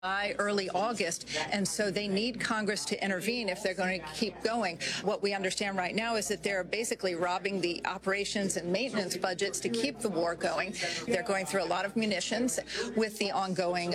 by early August, and so they need Congress to intervene if they're going to keep going. What we understand right now is that they're basically robbing the operations and maintenance budgets to keep the war going. They're going through a lot of munitions with the ongoing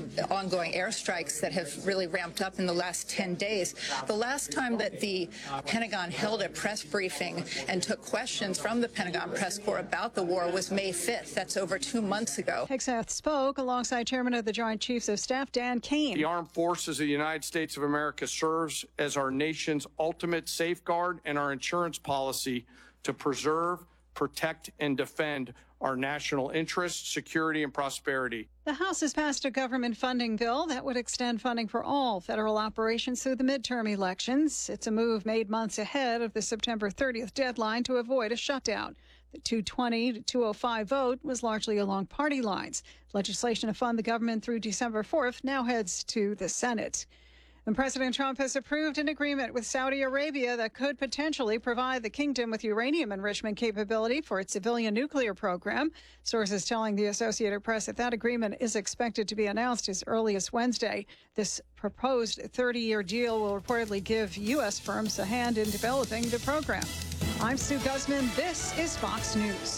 airstrikes that have really ramped up in the last 10 days. The last time that the Pentagon held a press briefing and took questions from the Pentagon press corps about the war was May 5th. That's over 2 months ago. Hegseth spoke alongside Chairman of the Joint Chiefs of Staff, Dan Kane. The Armed Forces of the United States of America serves as our nation's ultimate safeguard and our insurance policy to preserve, protect, and defend our national interests, security, and prosperity. The House has passed a government funding bill that would extend funding for all federal operations through the midterm elections. It's a move made months ahead of the September 30th deadline to avoid a shutdown. The 220 to 205 vote was largely along party lines. Legislation to fund the government through December 4th now heads to the Senate. And President Trump has approved an agreement with Saudi Arabia that could potentially provide the kingdom with uranium enrichment capability for its civilian nuclear program. Sources telling the Associated Press that agreement is expected to be announced as early as Wednesday. This proposed 30-year deal will reportedly give U.S. firms a hand in developing the program. I'm Sue Guzman. This is Fox News.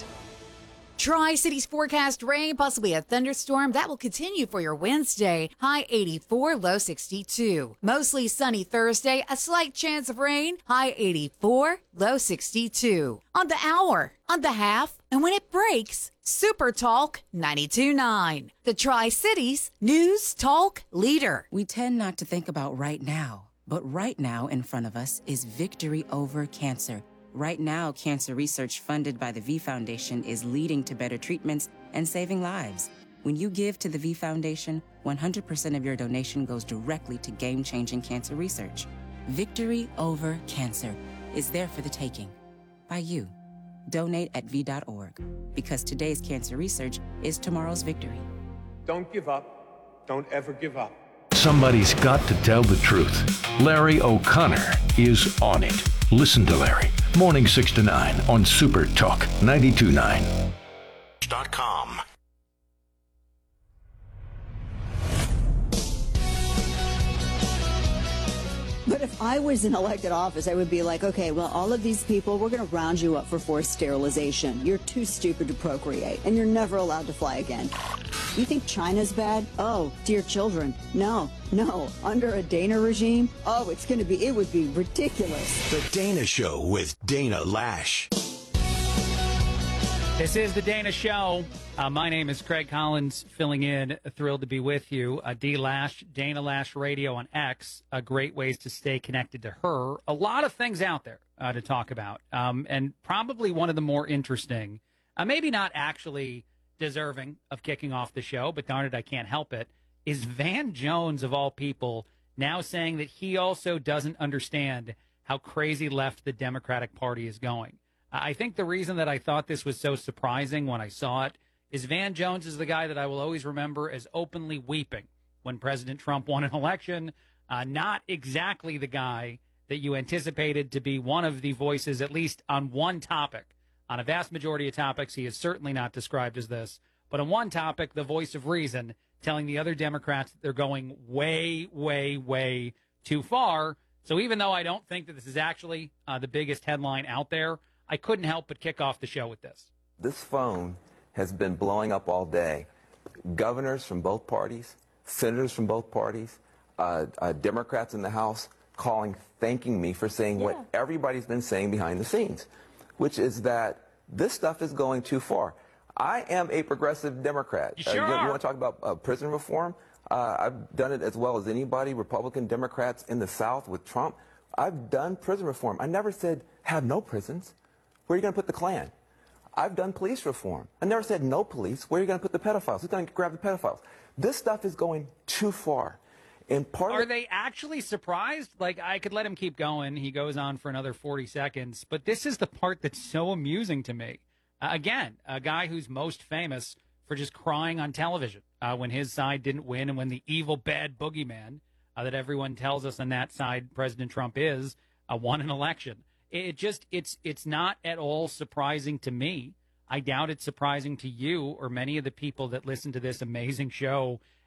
Tri-Cities forecast rain, possibly a thunderstorm. That will continue for your Wednesday. High 84, low 62. Mostly sunny Thursday, a slight chance of rain. High 84, low 62. On the hour, on the half, and when it breaks, Super Talk 92.9. The Tri-Cities News Talk Leader. We tend not to think about right now, but right now in front of us is victory over cancer. Right now, cancer research funded by the V Foundation is leading to better treatments and saving lives. When you give to the V Foundation, 100% of your donation goes directly to game-changing cancer research. Victory over cancer is there for the taking. By you. Donate at V.org. Because today's cancer research is tomorrow's victory. Don't give up. Don't ever give up. Somebody's got to tell the truth. Larry O'Connor is on it. Listen to Larry. Morning 6 to 9 on Super Talk 92.9. .com. But if I was in elected office, I would be like, okay, well, all of these people, we're going to round you up for forced sterilization. You're too stupid to procreate, and you're never allowed to fly again. You think China's bad? Oh, dear children. No. Under a Dana regime, it would be ridiculous. The Dana Show with Dana Lash. This is The Dana Show. My name is Craig Collins, filling in. Thrilled to be with you. D Lash, Dana Lash Radio on X. Great ways to stay connected to her. A lot of things out there to talk about. And probably one of the more interesting, maybe not actually deserving of kicking off the show, but darn it, I can't help it, is Van Jones, of all people, now saying that he also doesn't understand how crazy left the Democratic Party is going. I think the reason that I thought this was so surprising when I saw it is Van Jones is the guy that I will always remember as openly weeping when President Trump won an election. Not exactly the guy that you anticipated to be one of the voices, at least on one topic. On a vast majority of topics, he is certainly not described as this. But on one topic, the voice of reason, telling the other Democrats that they're going way, way, way too far. So even though I don't think that this is actually the biggest headline out there, I couldn't help but kick off the show with this. This phone has been blowing up all day. Governors from both parties, senators from both parties, Democrats in the House calling, thanking me for saying what everybody's been saying behind the scenes, which is that this stuff is going too far. I am a progressive Democrat. You sure you are. want to talk about prison reform? I've done it as well as anybody, Republican Democrats in the South with Trump. I've done prison reform. I never said have no prisons. Where are you going to put the Klan? I've done police reform. I never said no police. Where are you going to put the pedophiles? Who's going to grab the pedophiles? This stuff is going too far. And Are they actually surprised? Like, I could let him keep going. He goes on for another 40 seconds. But this is the part that's so amusing to me. Again, a guy who's most famous for just crying on television when his side didn't win and when the evil, bad boogeyman that everyone tells us on that side President Trump is won an election. It's not at all surprising to me. I doubt it's surprising to you or many of the people that listen to this amazing show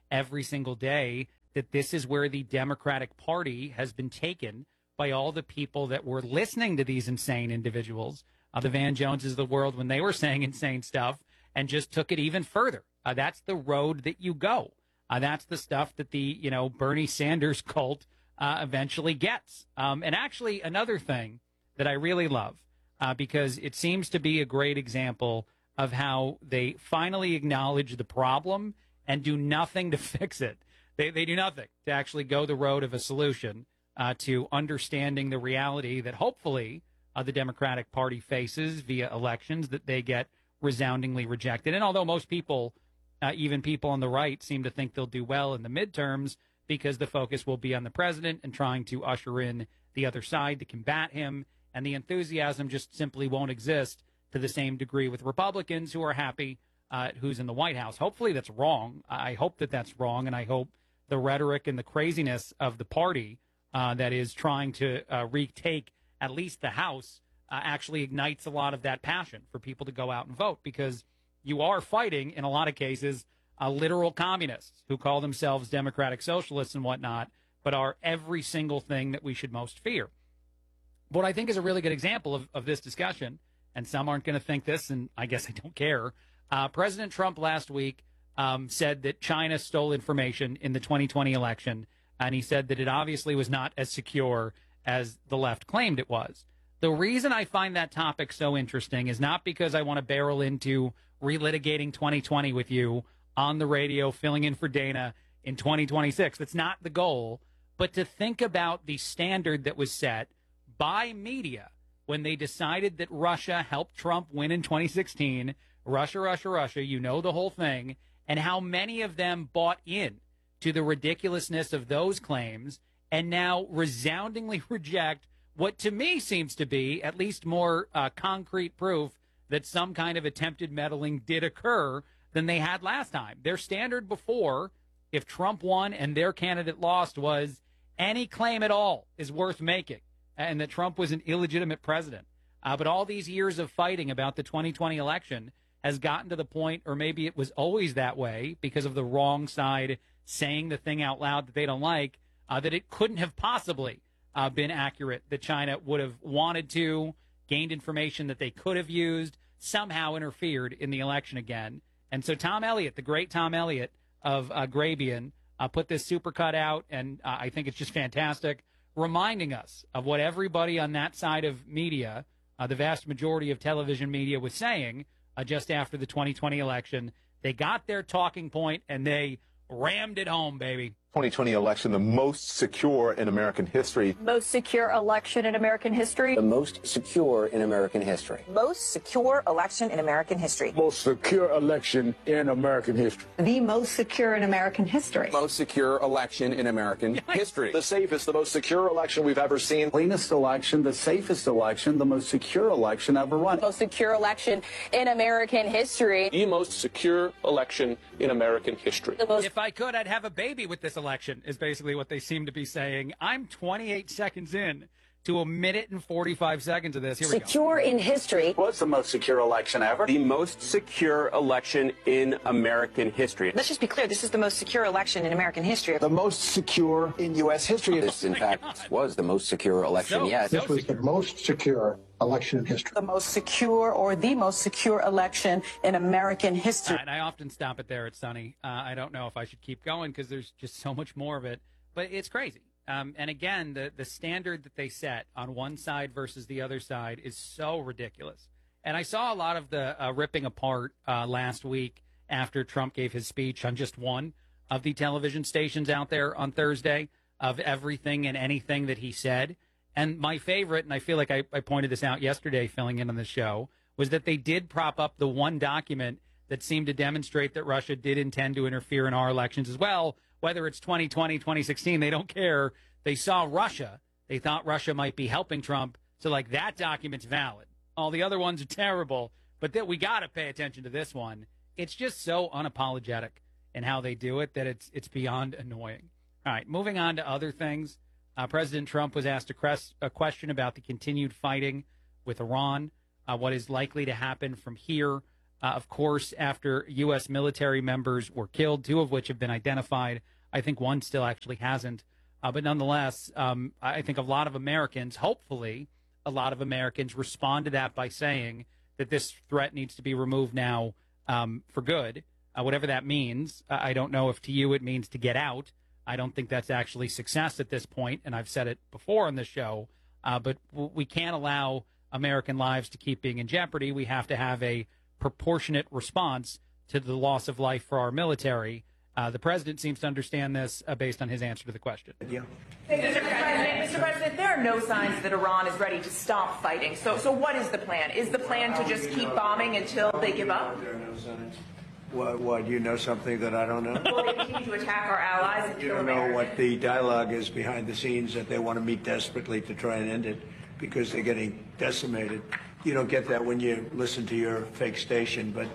every single day that this is where the Democratic Party has been taken by all the people that were listening to these insane individuals, the Van Joneses of the world, when they were saying insane stuff, and just took it even further. That's the road that you go. That's the stuff that the, Bernie Sanders cult eventually gets. And actually, another thing that I really love, because it seems to be a great example of how they finally acknowledge the problem and do nothing to fix it. They do nothing to actually go the road of a solution to understanding the reality that hopefully the Democratic Party faces via elections, that they get resoundingly rejected. And although most people, even people on the right, seem to think they'll do well in the midterms because the focus will be on the president and trying to usher in the other side to combat him, and the enthusiasm just simply won't exist to the same degree with Republicans who are happy who's in the White House. Hopefully that's wrong. I hope that that's wrong, and I hope the rhetoric and the craziness of the party that is trying to retake at least the House actually ignites a lot of that passion for people to go out and vote, because you are fighting, in a lot of cases, literal communists who call themselves democratic socialists and whatnot, but are every single thing that we should most fear. What I think is a really good example of this discussion, and some aren't going to think this, and I guess I don't care, President Trump last week said that China stole information in the 2020 election, and he said that it obviously was not as secure as the left claimed it was. The reason I find that topic so interesting is not because I want to barrel into relitigating 2020 with you on the radio, filling in for Dana in 2026. That's not the goal, but to think about the standard that was set by media when they decided that Russia helped Trump win in 2016, Russia, you know the whole thing, and how many of them bought in to the ridiculousness of those claims and now resoundingly reject what to me seems to be at least more concrete proof that some kind of attempted meddling did occur than they had last time. Their standard before, if Trump won and their candidate lost, was any claim at all is worth making, and that Trump was an illegitimate president. But all these years of fighting about the 2020 election has gotten to the point, or maybe it was always that way because of the wrong side saying the thing out loud that they don't like, that it couldn't have possibly been accurate, that China would have wanted to, gained information that they could have used, somehow interfered in the election again. And so Tom Elliott, the great Tom Elliott of Grabien, put this supercut out, and I think it's just fantastic, reminding us of what everybody on that side of media, the vast majority of television media, was saying just after the 2020 election. They got their talking point, and they rammed it home, baby. 2020 election, the most secure in American history. Most secure election in American history. The most secure in American history. Most secure election in American history. Most secure election in American history. The most secure in American history. Most secure election in American history. The safest, the most secure election we've ever seen. Cleanest election, the safest election, the most secure election ever run. Most secure election in American history. The most secure election in American history. If I could, I'd have a baby with this election, is basically what they seem to be saying. I'm 28 seconds in to 1 minute and 45 seconds of this. Here we go. Secure in history. What's the most secure election ever? The most secure election in American history. Let's just be clear. This is the most secure election in American history. The most secure in U.S. history. This, in fact, was the most secure election yet. This was the most secure election in history. The most secure, or the most secure election in American history. And I often stop it there at Sunny. I don't know if I should keep going because there's just so much more of it. But it's crazy. And again, the standard that they set on one side versus the other side is so ridiculous. And I saw a lot of the ripping apart last week after Trump gave his speech on just one of the television stations out there on Thursday, of everything and anything that he said. And my favorite, and I feel like I pointed this out yesterday filling in on the show, was that they did prop up the one document that seemed to demonstrate that Russia did intend to interfere in our elections as well. Whether it's 2020, 2016, they don't care. They saw Russia. They thought Russia might be helping Trump. So, like, that document's valid. All the other ones are terrible. But that we got to pay attention to this one. It's just so unapologetic in how they do it that it's beyond annoying. All right, moving on to other things. President Trump was asked a question about the continued fighting with Iran, what is likely to happen from here. Of course, after U.S. military members were killed, 2 of which have been identified. I think 1 still actually hasn't. But nonetheless, I think a lot of Americans, hopefully a lot of Americans, respond to that by saying that this threat needs to be removed now for good, whatever that means. I don't know if to you it means to get out. I don't think that's actually success at this point, and I've said it before on the show. But we can't allow American lives to keep being in jeopardy. We have to have a proportionate response to the loss of life for our military. The president seems to understand this based on his answer to the question. Yeah. Mr. President, there are no signs that Iran is ready to stop fighting. So what is the plan? Is the plan to just keep bombing until they give up? There are no signs. What, you know something that I don't know? Will they continue to attack our allies and You kill don't know Americans? what the dialogue is behind the scenes, that they want to meet desperately to try and end it because they're getting decimated. You don't get that when you listen to your fake station, but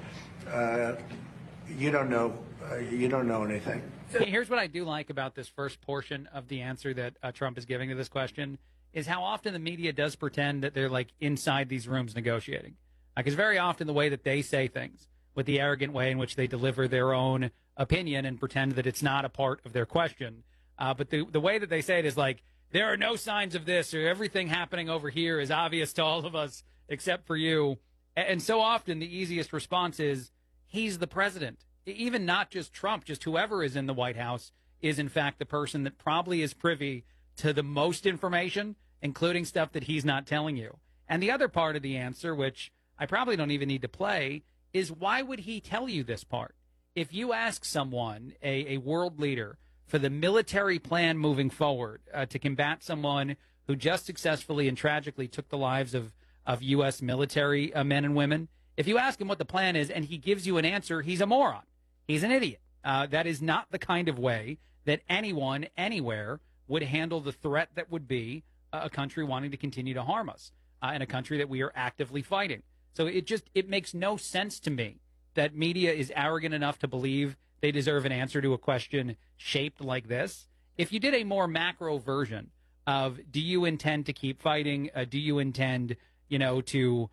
you don't know. You don't know anything. Here's what I do like about this first portion of the answer that Trump is giving to this question is how often the media does pretend that they're like inside these rooms negotiating. Because very often the way that they say things, with the arrogant way in which they deliver their own opinion and pretend that it's not a part of their question. But the way that they say it is like, there are no signs of this, or everything happening over here is obvious to all of us except for you. And so often the easiest response is, he's the president. Even not just Trump, just whoever is in the White House is, in fact, the person that probably is privy to the most information, including stuff that he's not telling you. And the other part of the answer, which I probably don't even need to play, is why would he tell you this part? If you ask someone, a world leader, for the military plan moving forward to combat someone who just successfully and tragically took the lives of U.S. military men and women, if you ask him what the plan is and he gives you an answer, he's a moron. He's an idiot. That is not the kind of way that anyone, anywhere, would handle the threat that would be a country wanting to continue to harm us, and a country that we are actively fighting. So it makes no sense to me that media is arrogant enough to believe they deserve an answer to a question shaped like this. If you did a more macro version of, do you intend to keep fighting? Do you intend, to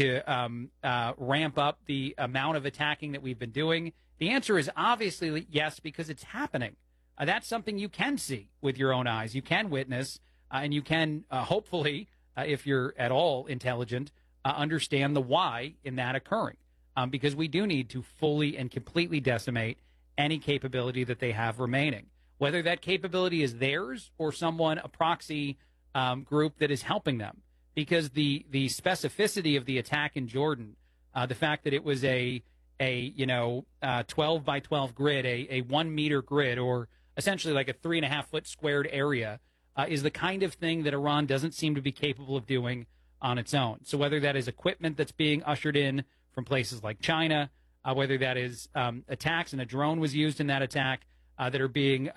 ramp up the amount of attacking that we've been doing? The answer is obviously yes, because it's happening. That's something you can see with your own eyes. You can witness, and you can hopefully, if you're at all intelligent, understand the why in that occurring. Because we do need to fully and completely decimate any capability that they have remaining, whether that capability is theirs or a proxy group that is helping them. Because the specificity of the attack in Jordan, the fact that it was a 12 by 12 grid, a 1 meter grid, or essentially like a 3.5 foot squared area, is the kind of thing that Iran doesn't seem to be capable of doing on its own. So whether that is equipment that's being ushered in from places like China, whether that is attacks, and a drone was used in that attack, that are being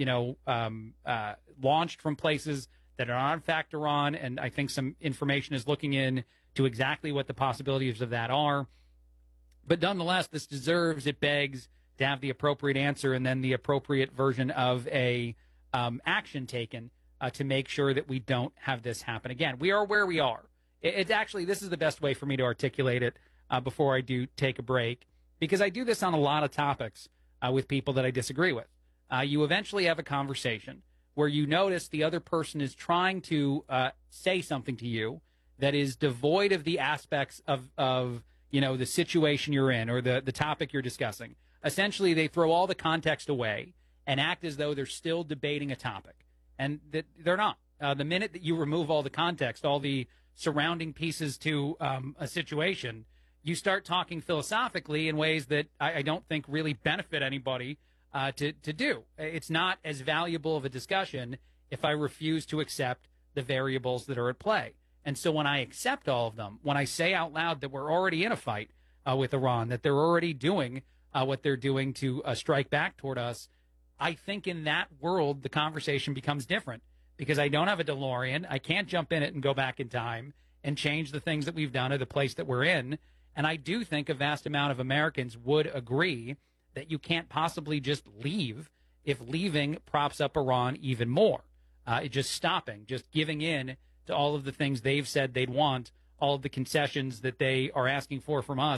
launched from places that are not in fact Iran, and I think some information is looking in to exactly what the possibilities of that are. But nonetheless, this it begs to have the appropriate answer and then the appropriate version of a action taken to make sure that we don't have this happen again. We are where we are. It's actually, this is the best way for me to articulate it before I do take a break, because I do this on a lot of topics with people that I disagree with. You eventually have a conversation where you notice the other person is trying to say something to you that is devoid of the aspects of the situation you're in or the topic you're discussing. Essentially, they throw all the context away and act as though they're still debating a topic. And they're not. The minute that you remove all the context, all the surrounding pieces to a situation, you start talking philosophically in ways that I don't think really benefit anybody to do. It's not as valuable of a discussion if I refuse to accept the variables that are at play. And so when I accept all of them, when I say out loud that we're already in a fight with Iran, that they're already doing what they're doing to strike back toward us, I think in that world the conversation becomes different, because I don't have a DeLorean. I can't jump in it and go back in time and change the things that we've done or the place that we're in. And I do think a vast amount of Americans would agree that you can't possibly just leave if leaving props up Iran even more. Just stopping, just giving in to all of the things they've said they'd want, all of the concessions that they are asking for from us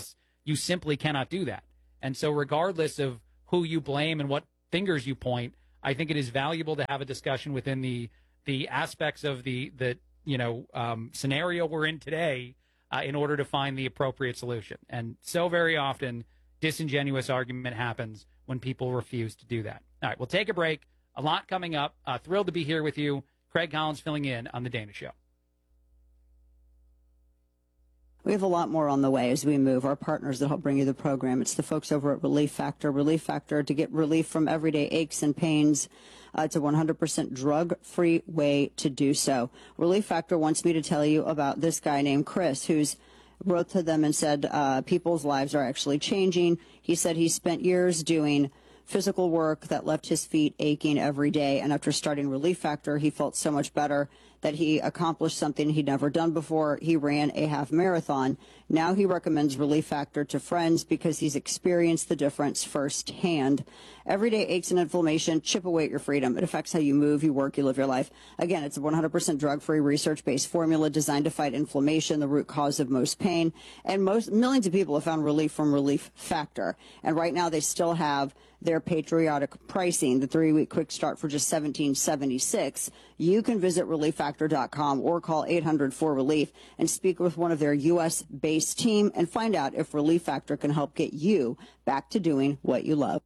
You simply cannot do that. And so regardless of who you blame and what fingers you point, I think it is valuable to have a discussion within the aspects of the scenario we're in today in order to find the appropriate solution. And so very often, disingenuous argument happens when people refuse to do that. All right, we'll take a break. A lot coming up. Thrilled to be here with you. Craig Collins filling in on The Dana Show. We have a lot more on the way as we move. Our partners that help bring you the program. It's the folks over at Relief Factor. Relief Factor, to get relief from everyday aches and pains. It's a 100% drug-free way to do so. Relief Factor wants me to tell you about this guy named Chris, who's wrote to them and said people's lives are actually changing. He said he spent years doing physical work that left his feet aching every day. And after starting Relief Factor, he felt so much better that he accomplished something he'd never done before. He ran a half marathon. Now he recommends Relief Factor to friends because he's experienced the difference firsthand. Everyday aches and inflammation chip away at your freedom. It affects how you move, you work, you live your life. Again, it's a 100% drug-free, research-based formula designed to fight inflammation, the root cause of most pain. And millions of people have found relief from Relief Factor. And right now they still have their patriotic pricing, the 3-week quick start for just $17.76. You can visit ReliefFactor.com or call 800-4RELIEF and speak with one of their U.S.-based team and find out if Relief Factor can help get you back to doing what you love.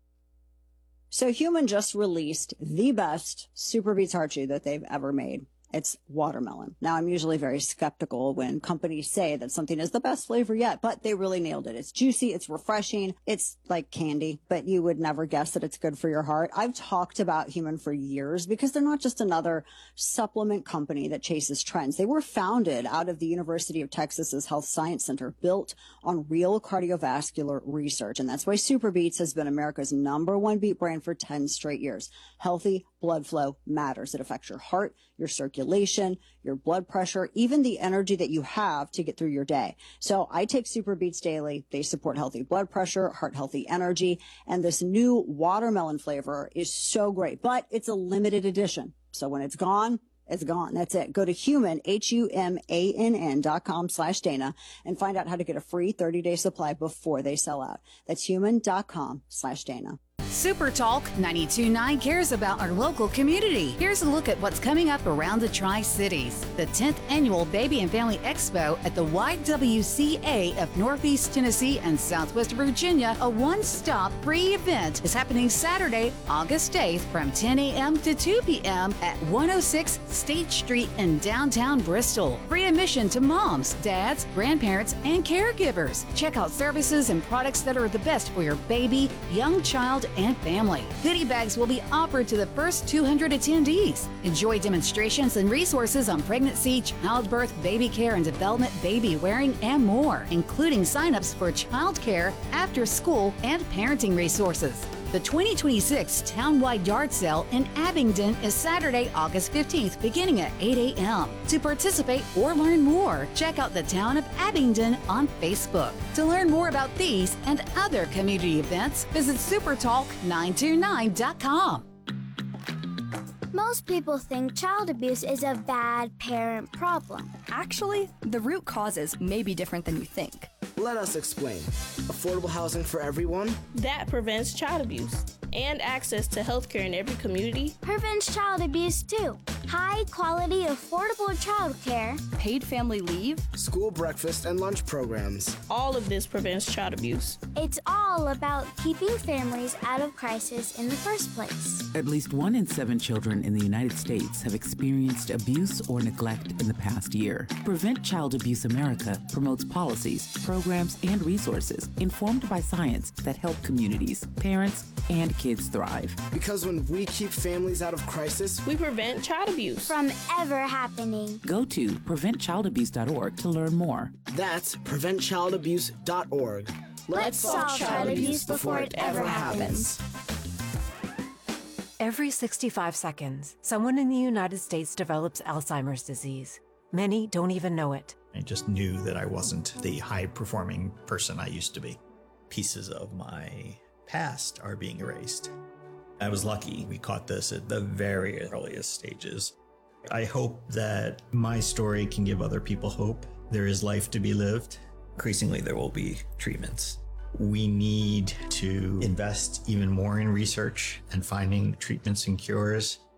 So Human just released the best Super Beets Heart Chew that they've ever made. It's watermelon. Now, I'm usually very skeptical when companies say that something is the best flavor yet, but they really nailed it. It's juicy. It's refreshing. It's like candy, but you would never guess that it's good for your heart. I've talked about Human for years because they're not just another supplement company that chases trends. They were founded out of the University of Texas's Health Science Center, built on real cardiovascular research. And that's why Super Beets has been America's #1 beet brand for 10 straight years. Healthy blood flow matters. It affects your heart, your circulation, your blood pressure, even the energy that you have to get through your day. So I take Super Beets daily. They support healthy blood pressure, heart healthy energy, and this new watermelon flavor is so great, but it's a limited edition. So when it's gone, it's gone. That's it. Go to Human, HUMANN.com/Dana and find out how to get a free 30-day supply before they sell out. That's human.com/Dana. Super Talk 92.9 cares about our local community. Here's a look at what's coming up around the Tri-Cities. The 10th Annual Baby and Family Expo at the YWCA of Northeast Tennessee and Southwest Virginia, a one-stop free event, is happening Saturday, August 8th from 10 a.m. to 2 p.m. at 106 State Street in downtown Bristol. Free admission to moms, dads, grandparents, and caregivers. Check out services and products that are the best for your baby, young child, and family. Goodie bags will be offered to the first 200 attendees. Enjoy demonstrations and resources on pregnancy, childbirth, baby care and development, baby wearing, and more, including signups for childcare, after school, and parenting resources. The 2026 Townwide Yard Sale in Abingdon is Saturday, August 15th, beginning at 8 a.m. To participate or learn more, check out the Town of Abingdon on Facebook. To learn more about these and other community events, visit supertalk929.com. Most people think child abuse is a bad parent problem. Actually, the root causes may be different than you think. Let us explain. Affordable housing for everyone? That prevents child abuse. And access to healthcare in every community prevents child abuse too. High quality, affordable childcare, paid family leave, school breakfast and lunch programs. All of this prevents child abuse. It's all about keeping families out of crisis in the first place. At least 1 in 7 children in the United States have experienced abuse or neglect in the past year. Prevent Child Abuse America promotes policies, programs, and resources informed by science that help communities, parents, and kids thrive. Because when we keep families out of crisis, we prevent child abuse from ever happening. Go to preventchildabuse.org to learn more. That's preventchildabuse.org. Let's solve child abuse before it ever happens. Every 65 seconds, someone in the United States develops Alzheimer's disease. Many don't even know it. I just knew that I wasn't the high-performing person I used to be. Pieces of my past are being erased. I was lucky we caught this at the very earliest stages. I hope that my story can give other people hope. There is life to be lived. Increasingly, there will be treatments. We need to invest even more in research and finding treatments and cures.